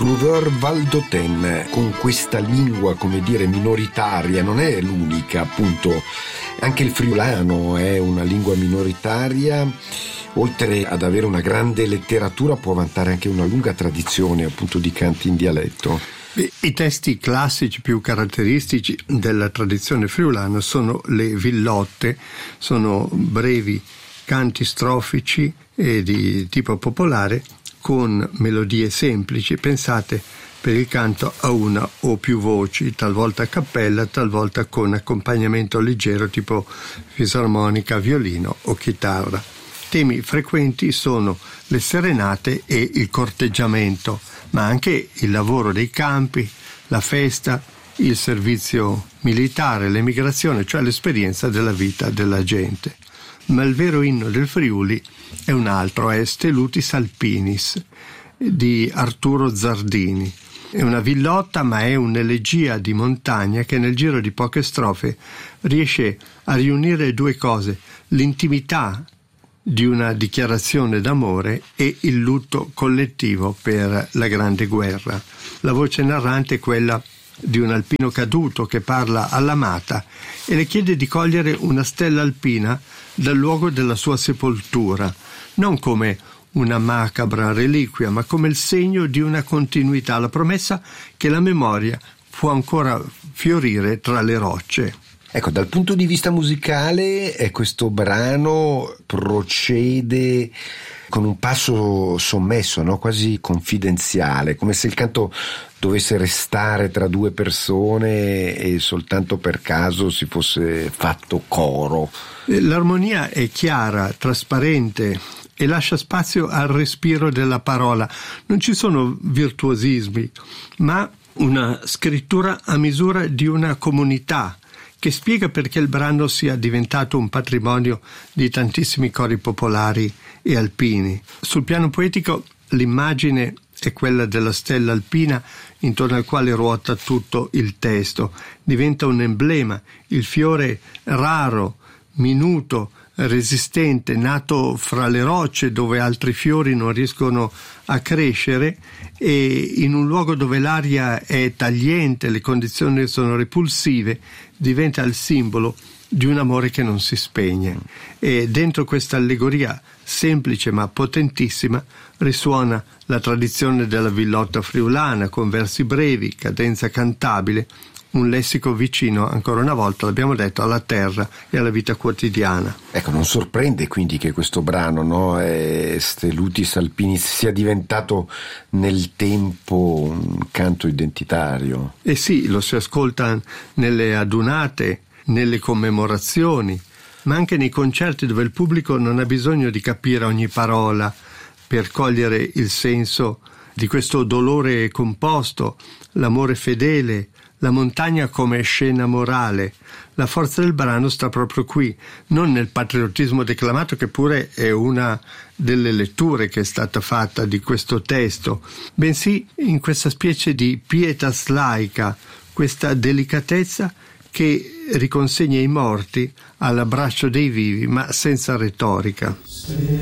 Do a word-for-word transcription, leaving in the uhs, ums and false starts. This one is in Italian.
Trouveur Valdôtaine, con questa lingua, come dire, minoritaria, non è l'unica, appunto. Anche il friulano è una lingua minoritaria. Oltre ad avere una grande letteratura, può vantare anche una lunga tradizione, appunto, di canti in dialetto. I testi classici più caratteristici della tradizione friulana sono le villotte, sono brevi canti strofici e di tipo popolare con melodie semplici, pensate per il canto a una o più voci, talvolta a cappella, talvolta con accompagnamento leggero tipo fisarmonica, violino o chitarra. Temi frequenti sono le serenate e il corteggiamento, ma anche il lavoro dei campi, la festa, il servizio militare, l'emigrazione, cioè l'esperienza della vita della gente. Ma il vero inno del Friuli è un altro, è Stelutis Alpinis di Arturo Zardini. È una villotta, ma è un'elegia di montagna che nel giro di poche strofe riesce a riunire due cose: l'intimità di una dichiarazione d'amore e il lutto collettivo per la Grande Guerra. La voce narrante è quella di un alpino caduto che parla all'amata e le chiede di cogliere una stella alpina dal luogo della sua sepoltura, non come una macabra reliquia, ma come il segno di una continuità, la promessa che la memoria può ancora fiorire tra le rocce. Ecco, dal punto di vista musicale, eh, questo brano procede con un passo sommesso, no? Quasi confidenziale, come se il canto dovesse restare tra due persone e soltanto per caso si fosse fatto coro. L'armonia è chiara, trasparente e lascia spazio al respiro della parola. Non ci sono virtuosismi, ma una scrittura a misura di una comunità, che spiega perché il brano sia diventato un patrimonio di tantissimi cori popolari e alpini. Sul piano poetico l'immagine è quella della stella alpina intorno al quale ruota tutto il testo. Diventa un emblema, il fiore raro, minuto, resistente, nato fra le rocce dove altri fiori non riescono a crescere, e in un luogo dove l'aria è tagliente, le condizioni sono repulsive, diventa il simbolo di un amore che non si spegne. E dentro questa allegoria semplice ma potentissima risuona la tradizione della villotta friulana con versi brevi, cadenza cantabile, un lessico vicino, ancora una volta l'abbiamo detto, alla terra e alla vita quotidiana. Ecco, non sorprende quindi che questo brano, no, è Stelutis Alpinis, sia diventato nel tempo un canto identitario. Eh sì, lo si ascolta nelle adunate, nelle commemorazioni, ma anche nei concerti dove il pubblico non ha bisogno di capire ogni parola per cogliere il senso di questo dolore composto, l'amore fedele, la montagna come scena morale. La forza del brano sta proprio qui, non nel patriottismo declamato, che pure è una delle letture che è stata fatta di questo testo, bensì in questa specie di pietas laica, questa delicatezza che riconsegna i morti all'abbraccio dei vivi, ma senza retorica.